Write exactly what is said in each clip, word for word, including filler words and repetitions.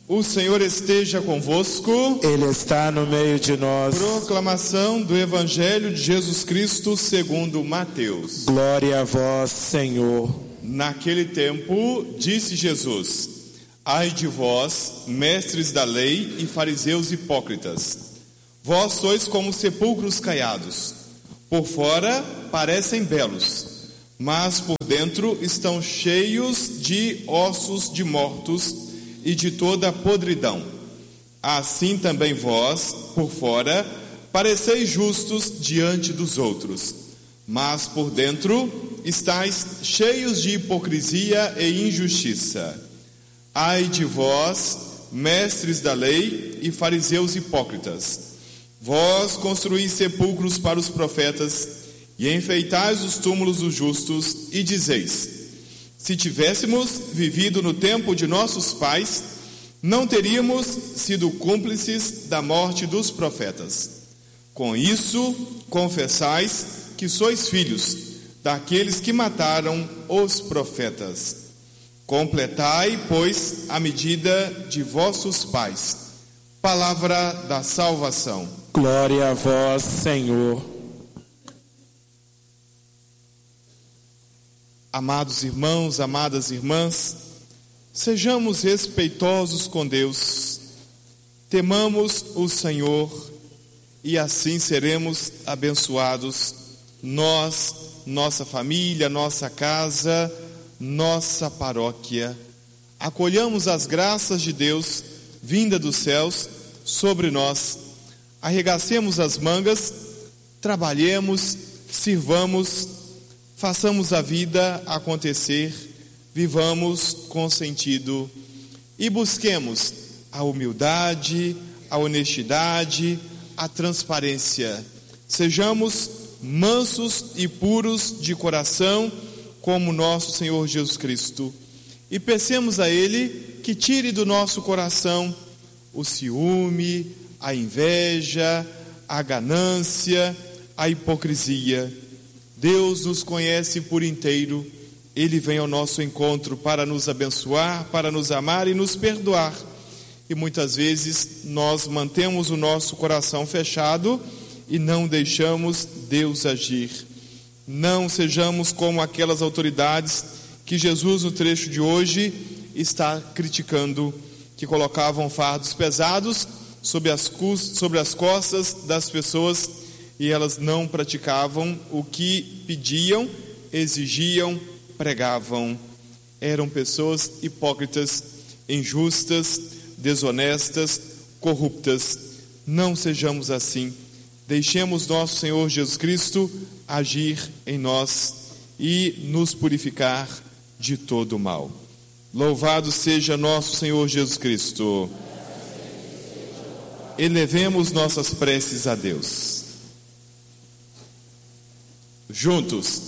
O Senhor esteja convosco. Ele está no meio de nós. Proclamação do Evangelho de Jesus Cristo segundo Mateus. Glória a vós, Senhor. Naquele tempo, disse Jesus: Ai de vós, mestres da lei e fariseus hipócritas, vós sois como sepulcros caiados. Por fora parecem belos, mas por dentro estão cheios de ossos de mortos e de toda a podridão. Assim também vós, por fora, pareceis justos diante dos outros, mas por dentro estáis cheios de hipocrisia e injustiça. Ai de vós, mestres da lei e fariseus hipócritas, vós construís sepulcros para os profetas e enfeitais os túmulos dos justos, e dizeis: se tivéssemos vivido no tempo de nossos pais, não teríamos sido cúmplices da morte dos profetas. Com isso, confessais que sois filhos daqueles que mataram os profetas. Completai, pois, a medida de vossos pais. Palavra da salvação. Glória a vós, Senhor. Amados irmãos, amadas irmãs, sejamos respeitosos com Deus, temamos o Senhor e assim seremos abençoados, nós, nossa família, nossa casa, nossa paróquia. Acolhamos as graças de Deus, vinda dos céus, sobre nós. Arregacemos as mangas, trabalhemos, sirvamos, façamos a vida acontecer, vivamos com sentido e busquemos a humildade, a honestidade, a transparência. Sejamos mansos e puros de coração, como nosso Senhor Jesus Cristo. E peçamos a Ele que tire do nosso coração o ciúme, a inveja, a ganância, a hipocrisia. Deus nos conhece por inteiro, Ele vem ao nosso encontro para nos abençoar, para nos amar e nos perdoar. E muitas vezes nós mantemos o nosso coração fechado e não deixamos Deus agir. Não sejamos como aquelas autoridades que Jesus, no trecho de hoje, está criticando, que colocavam fardos pesados sobre as, sobre as costas das pessoas e elas não praticavam o que pediam, exigiam, pregavam. Eram pessoas hipócritas, injustas, desonestas, corruptas. Não sejamos assim. Deixemos nosso Senhor Jesus Cristo agir em nós e nos purificar de todo o mal. Louvado seja nosso Senhor Jesus Cristo. Elevemos nossas preces a Deus. Juntos.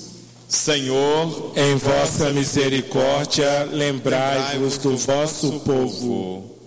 Senhor, em vossa misericórdia, lembrai-vos do vosso povo.